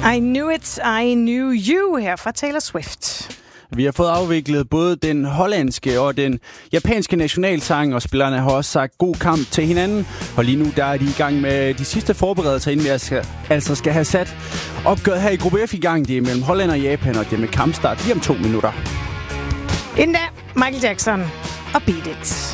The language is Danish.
I Knew It, I Knew You her fra Taylor Swift. Vi har fået afviklet både den hollandske og den japanske nationalsang, og spillerne har også sagt god kamp til hinanden. Og lige nu der er de i gang med de sidste forberedelser, inden vi skal have sat opgøret her i gruppe F i gang. Det er mellem Holland og Japan, og det er med kampstart lige om 2 minutter. Inden da, Michael Jackson og Beat It.